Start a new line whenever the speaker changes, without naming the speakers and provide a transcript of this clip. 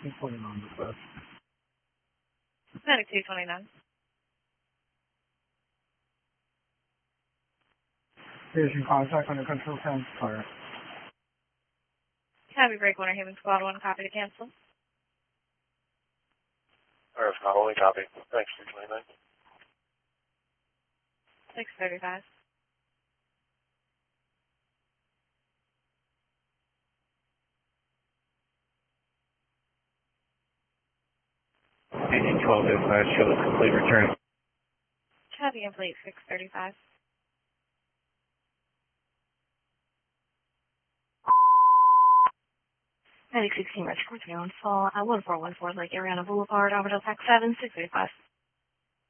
229 request.
Medic 229.
Station contact under control 10, fire.
Copy, break 1 or Haven Squad 1, copy to cancel.
Alright, Scott, only copy. Thanks, 229.
635.
Engine 1205, show the complete return.
Copy, complete 635. Medic 16, Rich, 431, fall, 1414, Lake Ariana Boulevard, Alberta, Pack 7, 635.